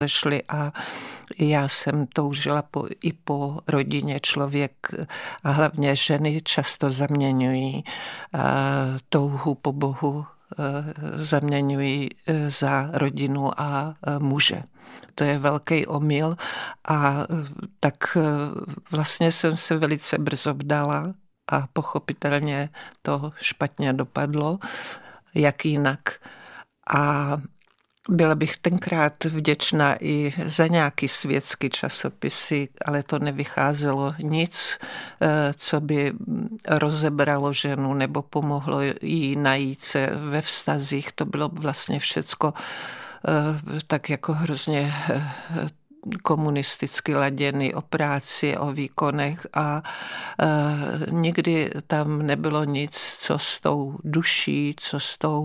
rozešli a já jsem toužila i po rodině. Člověk a hlavně ženy často zaměňují touhu po Bohu, zaměňují za rodinu a muže. To je velký omyl a tak vlastně jsem se velice brzo vdala a pochopitelně to špatně dopadlo, jak jinak. A byla bych tenkrát vděčná i za nějaký světský časopisy, ale to nevycházelo nic, co by rozebralo ženu nebo pomohlo jí najít se ve vztazích. To bylo vlastně všecko tak jako hrozně komunisticky laděný o práci, o výkonech a nikdy tam nebylo nic, co s tou duší, co s tou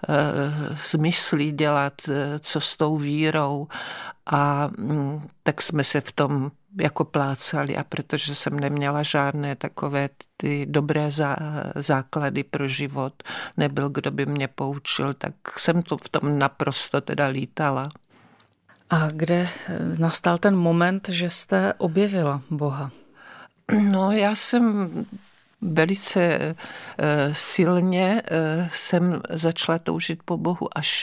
smyslí dělat, co s tou vírou a tak jsme se v tom jako plácali a protože jsem neměla žádné takové ty dobré základy pro život, nebyl, kdo by mě poučil, tak jsem to v tom naprosto teda lítala. A kde nastal ten moment, že jste objevila Boha? No, já jsem velice silně jsem začala toužit po Bohu až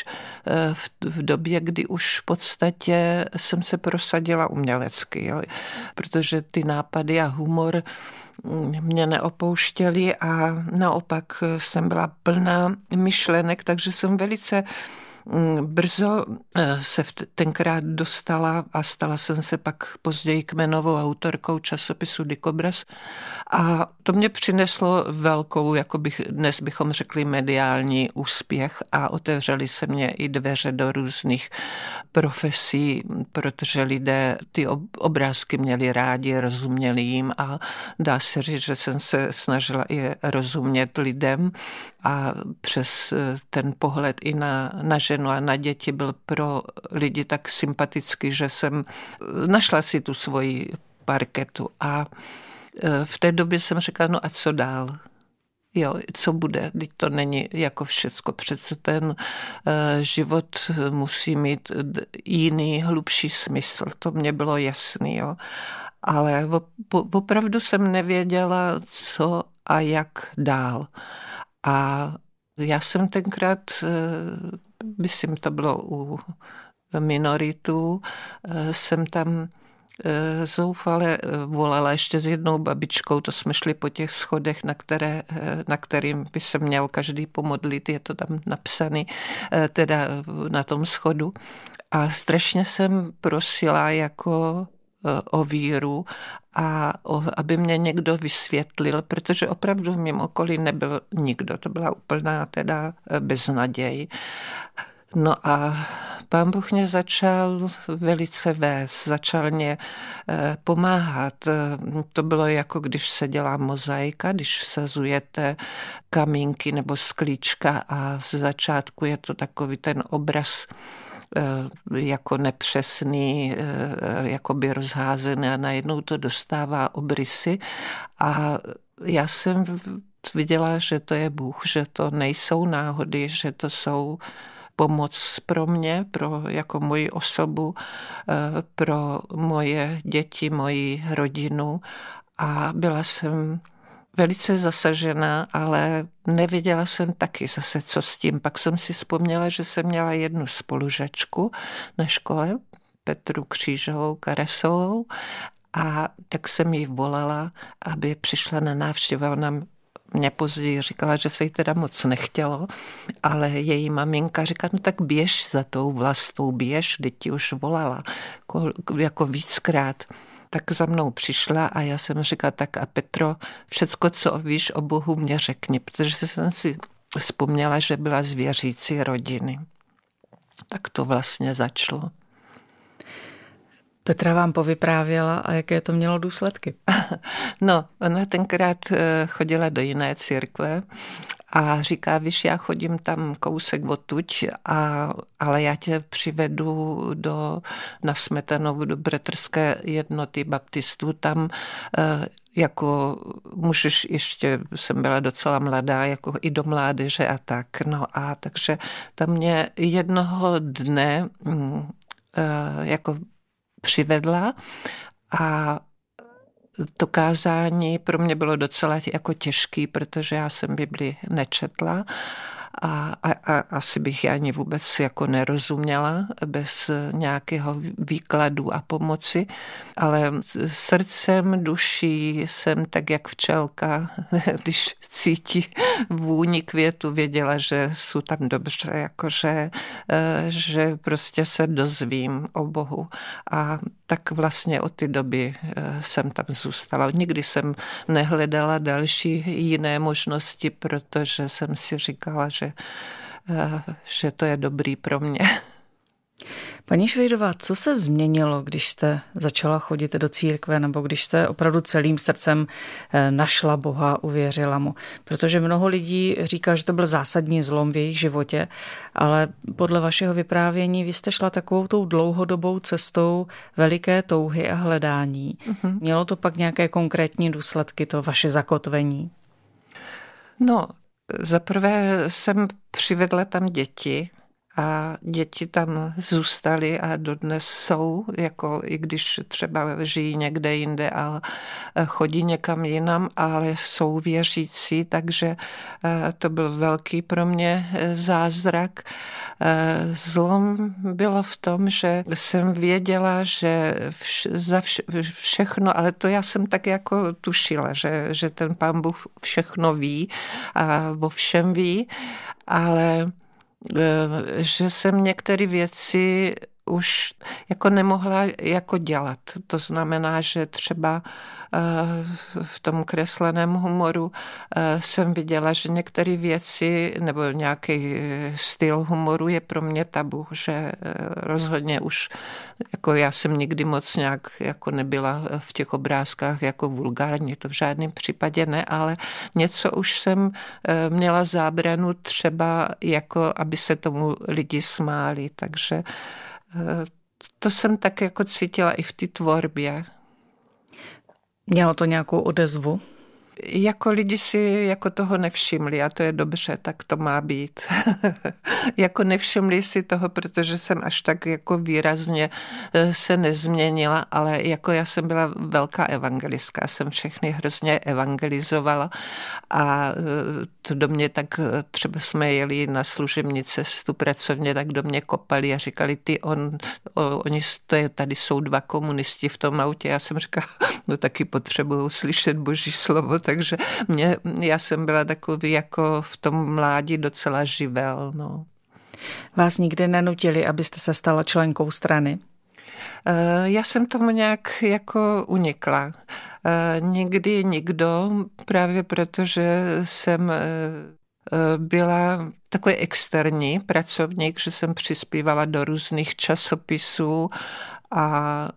v době, kdy už v podstatě jsem se prosadila umělecky, jo? Protože ty nápady a humor mě neopouštěly a naopak jsem byla plná myšlenek, takže jsem velice brzo se tenkrát dostala a stala jsem se pak později kmenovou autorkou časopisu Dikobraz a to mě přineslo velkou, dnes bychom řekli, mediální úspěch a otevřely se mě i dveře do různých profesí, protože lidé ty obrázky měli rádi, rozuměli jim a dá se říct, že jsem se snažila i rozumět lidem a přes ten pohled i na ženu a na děti byl pro lidi tak sympatický, že jsem našla si tu svoji parketu a v té době jsem řekla, no a co dál? Jo, co bude? Teď to není jako všecko. Přece ten život musí mít jiný, hlubší smysl. To mě bylo jasný, jo. Ale opravdu jsem nevěděla, co a jak dál. A já jsem tenkrát, myslím, to bylo u minoritů, jsem tam zoufale volala ještě s jednou babičkou, to jsme šli po těch schodech, na kterým by se měl každý pomodlit, je to tam napsaný, teda na tom schodu. A strašně jsem prosila jako o víru a aby mě někdo vysvětlil, protože opravdu v mém okolí nebyl nikdo. To byla úplná teda beznaděj. No a Pán Bůh mě začal velice vést, začal mě pomáhat. To bylo jako když se dělá mozaika, když vsazujete kamínky nebo sklíčka a z začátku je to takový ten obraz jako nepřesný, jakoby rozházený a najednou to dostává obrysy a já jsem viděla, že to je Bůh, že to nejsou náhody, že to jsou pomoc pro mě, pro jako moji osobu, pro moje děti, moji rodinu a byla jsem velice zasažená, ale nevěděla jsem taky zase, co s tím. Pak jsem si vzpomněla, že jsem měla jednu spolužačku na škole, Petru Křížovou Karasovou, a tak jsem jí volala, aby přišla na návštěvu. Ona mě později říkala, že se jí teda moc nechtělo, ale její maminka říká, no tak běž za tou Vlastou, běž, teď ti už volala, jako víckrát. Tak za mnou přišla a já jsem říkala, tak a Petro, všecko, co víš o Bohu, mě řekni, protože jsem si vzpomněla, že byla z věřící rodiny. Tak to vlastně začalo. Petra vám povyprávěla a jaké to mělo důsledky? No, ona tenkrát chodila do jiné církve a říká, víš, já chodím tam kousek odtuď, ale já tě přivedu na Smetanovu do bratrské jednoty baptistů, tam jako můžeš ještě, jsem byla docela mladá, jako i do mládeže a tak. No a takže tam mě jednoho dne jako přivedla a to kázání pro mě bylo docela jako těžký, protože já jsem Bibli nečetla a asi bych ji ani vůbec jako nerozuměla bez nějakého výkladu a pomoci, ale srdcem, duší jsem tak jak včelka, když cítí vůni květu, věděla, že jsou tam dobře, jakože že prostě se dozvím o Bohu a tak vlastně od té doby jsem tam zůstala. Nikdy jsem nehledala další jiné možnosti, protože jsem si říkala, že to je dobrý pro mě. Paní Švejdová, co se změnilo, když jste začala chodit do církve nebo když jste opravdu celým srdcem našla Boha, uvěřila mu? Protože mnoho lidí říká, že to byl zásadní zlom v jejich životě, ale podle vašeho vyprávění vy jste šla takovou tou dlouhodobou cestou veliké touhy a hledání. Mělo to pak nějaké konkrétní důsledky, to vaše zakotvení? No, zaprvé jsem přivedla tam děti, a děti tam zůstaly a dodnes jsou, jako i když třeba žijí někde jinde a chodí někam jinam, ale jsou věřící, takže to byl velký pro mě zázrak. Zlom bylo v tom, že jsem věděla, že za všechno, ale to já jsem tak jako tušila, že ten Pán Bůh všechno ví a o všem ví, ale že jsem některé věci už jako nemohla jako dělat. To znamená, že třeba v tom kresleném humoru jsem viděla, že některé věci nebo nějaký styl humoru je pro mě tabu, že rozhodně už jako já jsem nikdy moc nějak jako nebyla v těch obrázkách jako vulgární, to v žádném případě ne, ale něco už jsem měla zábranu třeba jako, aby se tomu lidi smáli, takže to jsem tak jako cítila i v té tvorbě. Mělo to nějakou odezvu? Jako lidi si jako toho nevšimli a to je dobře, tak to má být. Jako nevšimli si toho, protože jsem až tak jako výrazně se nezměnila, ale jako já jsem byla velká evangelistka, jsem všechny hrozně evangelizovala a to do mě tak, třeba jsme jeli na služební cestu pracovně, tak do mě kopali a říkali, oni tady jsou dva komunisti v tom autě. Já jsem říkala, no taky potřebuju slyšet Boží slovo, takže já jsem byla takový jako v tom mládí docela živel. No. Vás nikdy nenutili, abyste se stala členkou strany? Já jsem tomu nějak jako unikla. Nikdy nikdo, právě protože jsem byla takový externí pracovník, že jsem přispívala do různých časopisů a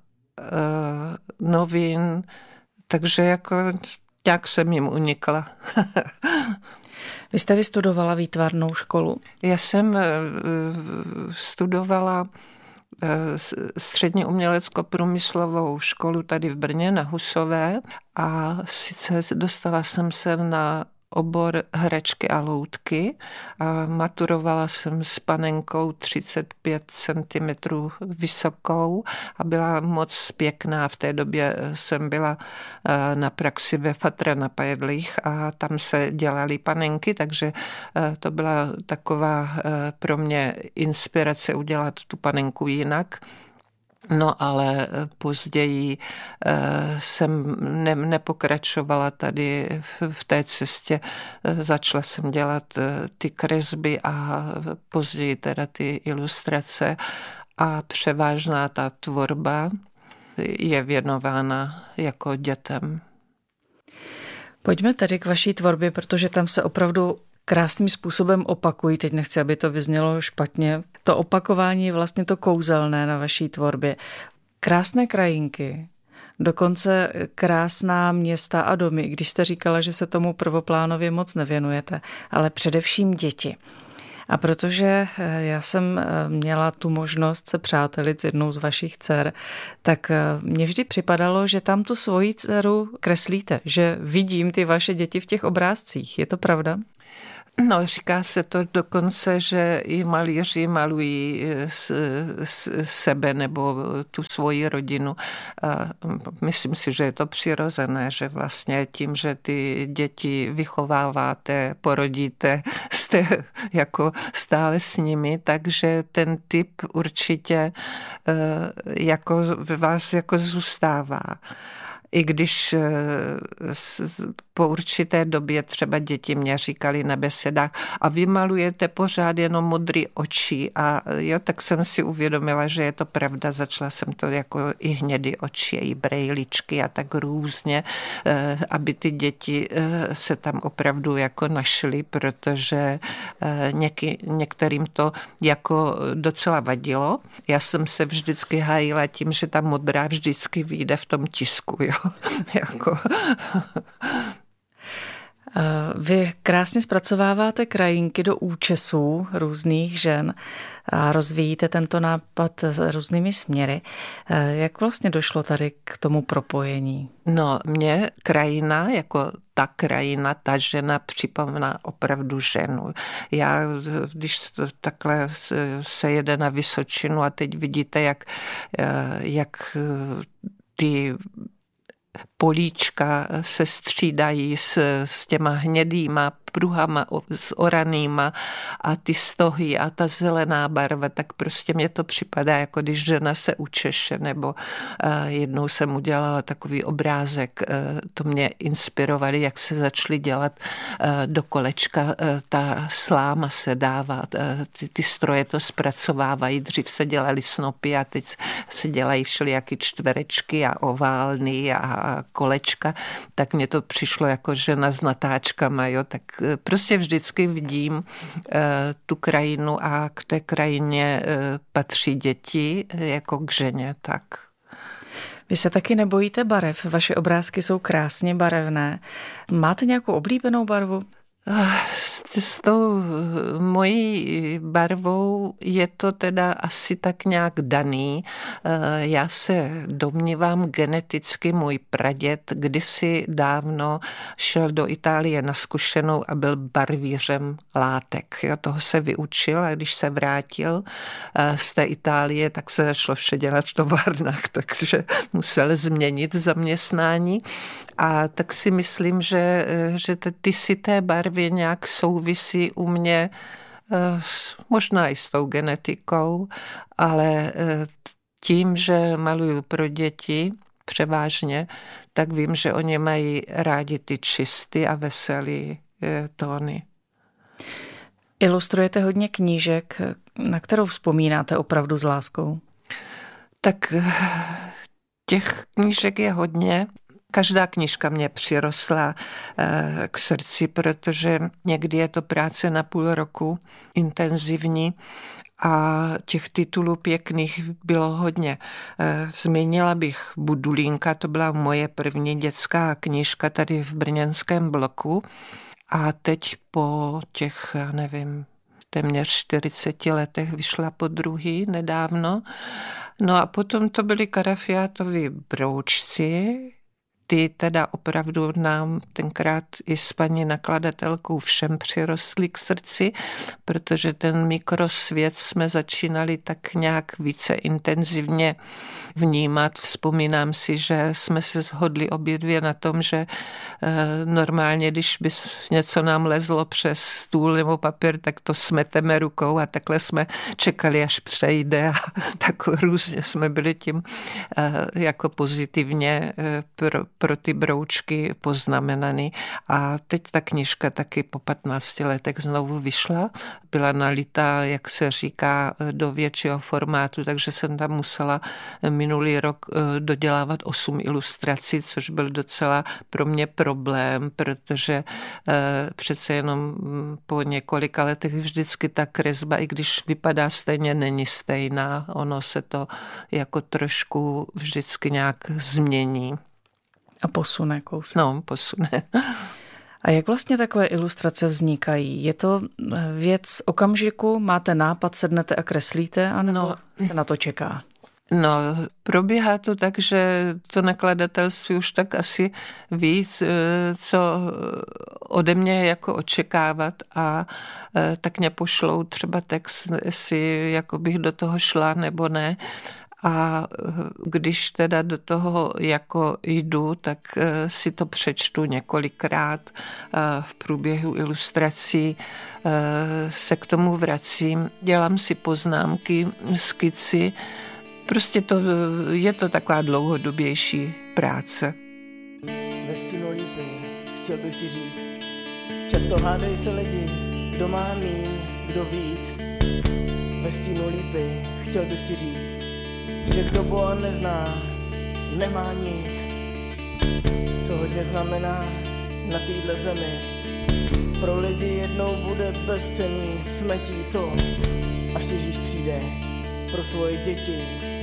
novin, takže jako nějak jsem jim unikla. Vy jste vystudovala výtvarnou školu? Já jsem studovala střední umělecko-průmyslovou školu tady v Brně na Husové a sice dostala jsem se na obor hračky a loutky a maturovala jsem s panenkou 35 cm vysokou a byla moc pěkná. V té době jsem byla na praxi ve Fatra na Pajedlích a tam se dělaly panenky, takže to byla taková pro mě inspirace udělat tu panenku jinak. No ale později jsem nepokračovala tady v té cestě. Začala jsem dělat ty kresby a později teda ty ilustrace a převážná ta tvorba je věnována jako dětem. Pojďme tedy k vaší tvorbě, protože tam se opravdu krásným způsobem opakují. Teď nechci, aby to vyznělo špatně. To opakování je vlastně to kouzelné na vaší tvorbě. Krásné krajinky, dokonce krásná města a domy, když jste říkala, že se tomu prvoplánově moc nevěnujete, ale především děti. A protože já jsem měla tu možnost se přátelit s jednou z vašich dcer, tak mně vždy připadalo, že tam tu svoji dceru kreslíte, že vidím ty vaše děti v těch obrázcích. Je to pravda? No, říká se to dokonce, že i malíři malují sebe nebo tu svoji rodinu. A myslím si, že je to přirozené, že vlastně tím, že ty děti vychováváte, porodíte, jste jako stále s nimi, takže ten typ určitě jako ve vás jako zůstává. I když po určité době třeba děti mě říkali na besedách a vy malujete pořád jenom modrý oči a jo, tak jsem si uvědomila, že je to pravda, začala jsem to jako i hnědý oči, i brejličky a tak různě, aby ty děti se tam opravdu jako našly, protože některým to jako docela vadilo. Já jsem se vždycky hájila tím, že ta modrá vždycky vyjde v tom tisku, jo. Jako. Vy krásně zpracováváte krajinky do účesů různých žen a rozvíjíte tento nápad s různými směry. Jak vlastně došlo tady k tomu propojení? No, mě krajina, jako ta krajina, ta žena připomíná opravdu ženu. Já, když takhle se jede na Vysočinu a teď vidíte, jak ty políčka se střídají s těma hnědýma pruhama, s oranýma a ty stohy a ta zelená barva, tak prostě mně to připadá, jako když žena se učeše, nebo jednou jsem udělala takový obrázek, to mě inspirovali, jak se začaly dělat do kolečka, ta sláma se dává, ty stroje to zpracovávají, dřív se dělaly snopy a teď se dělají všelijaké čtverečky a oválny a kolečka, tak mně to přišlo jako žena s natáčkama, jo, tak prostě vždycky vidím tu krajinu a k té krajině patří děti jako k ženě, tak. Vy se taky nebojíte barev, vaše obrázky jsou krásně barevné. Máte nějakou oblíbenou barvu? S tou mojí barvou je to teda asi tak nějak daný. Já se domnívám geneticky, můj praděd kdysi dávno šel do Itálie na zkušenou a byl barvířem látek. Jo, toho se vyučil a když se vrátil z té Itálie, tak se začalo vše dělat v továrnách, takže musel změnit zaměstnání. A tak si myslím, že ty sité barvy nějak souvisí u mě možná i s tou genetikou, ale tím, že maluju pro děti převážně, tak vím, že oni mají rádi ty čisté a veselé tóny. Ilustrujete hodně knížek, na kterou vzpomínáte opravdu s láskou? Tak těch knížek je hodně. Každá knížka mě přirostla k srdci, protože někdy je to práce na půl roku, intenzivní a těch titulů pěkných bylo hodně. Zmínila bych Budulínka, to byla moje první dětská knížka tady v brněnském bloku a teď po těch, já nevím, téměř 40 letech vyšla po druhý nedávno. No a potom to byly Karafiátovi broučci, ty teda opravdu nám tenkrát i s paní nakladatelkou všem přirostly k srdci, protože ten mikrosvět jsme začínali tak nějak více intenzivně vnímat. Vzpomínám si, že jsme se shodli obě dvě na tom, že normálně, když by něco nám lezlo přes stůl nebo papír, tak to smeteme rukou a takhle jsme čekali, až přejde a tak různě jsme byli tím jako pozitivně pro ty broučky poznamenaný. A teď ta knížka taky po 15 letech znovu vyšla. Byla nalitá, jak se říká, do většího formátu, takže jsem tam musela minulý rok dodělávat 8 ilustrací, což byl docela pro mě problém, protože přece jenom po několika letech vždycky ta kresba, i když vypadá stejně, není stejná. Ono se to jako trošku vždycky nějak změní. A posune kousek. No, posune. A jak vlastně takové ilustrace vznikají? Je to věc okamžiku, máte nápad, sednete a kreslíte, anebo se na to čeká? No, probíhá to tak, že to nakladatelství už tak asi víc, co ode mě jako očekávat a tak mě pošlou třeba text, jestli jako bych do toho šla nebo ne. A když teda do toho jako jdu, tak si to přečtu několikrát v průběhu ilustrací, se k tomu vracím, dělám si poznámky, skici. Prostě je to taková dlouhodobější práce. Ve stínu lípy, chtěl bych ti říct, často hádají se lidi, kdo má míň, kdo víc. Ve stínu lípy, chtěl bych ti říct, že kdo Boha nezná, nemá nic. Co hodně znamená na téhle zemi, pro lidi jednou bude bezcenný smetí to, až Ježíš přijde pro svoje děti.